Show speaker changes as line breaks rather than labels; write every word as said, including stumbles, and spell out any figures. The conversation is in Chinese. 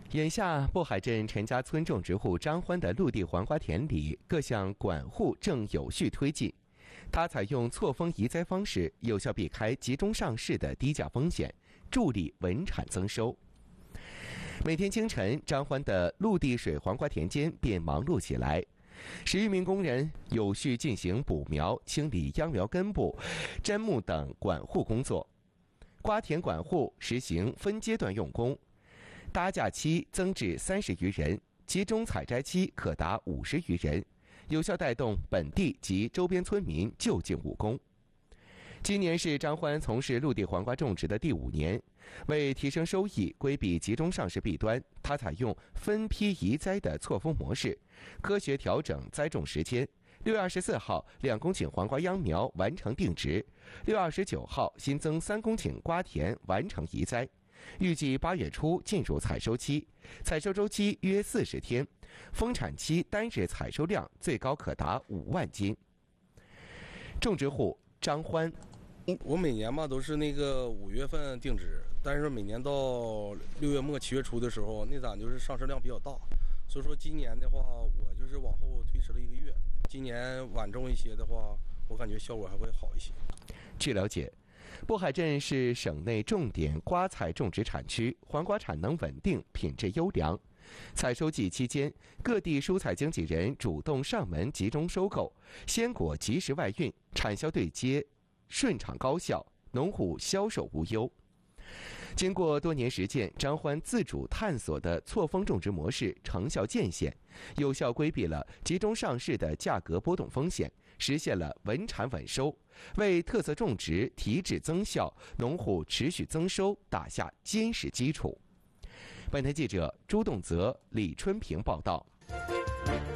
眼下，渤海镇陈家村种植户张欢的陆地黄瓜田里各项管护正有序推进。他采用错峰移栽方式，有效避开集中上市的低价风险，助力稳产增收。每天清晨，张欢的陆地水黄瓜田间便忙碌起来。十余名工人有序进行补苗、清理秧苗根部、砧木等管护工作。瓜田管护实行分阶段用工。搭架期增至三十余人，集中采摘期可达五十余人，有效带动本地及周边村民就近务工。今年是张欢从事陆地黄瓜种植的第五年，为提升收益、规避集中上市弊端，他采用分批移栽的错峰模式，科学调整栽种时间。六月二十四号，两公顷黄瓜秧苗完成定植；六月二十九号，新增三公顷瓜田完成移栽。预计八月初进入采收期，采收周期约四十天，丰产期单日采收量最高可达五万斤。种植户张欢，
我每年嘛都是那个五月份定植，但是每年到六月末七月初的时候，那咱就是上市量比较大，所以说今年的话，我就是往后推迟了一个月。今年晚种一些的话，我感觉效果还会好一些。
据了解，渤海镇是省内重点瓜菜种植产区，黄瓜产能稳定，品质优良。采收季期间，各地蔬菜经纪人主动上门集中收购，鲜果及时外运，产销对接顺畅高效，农户销售无忧。经过多年实践，张欢自主探索的错峰种植模式成效见显，有效规避了集中上市的价格波动风险，实现了稳产稳收，为特色种植提质增效、农户持续增收打下坚实基础。本台记者朱栋泽、李春平报道。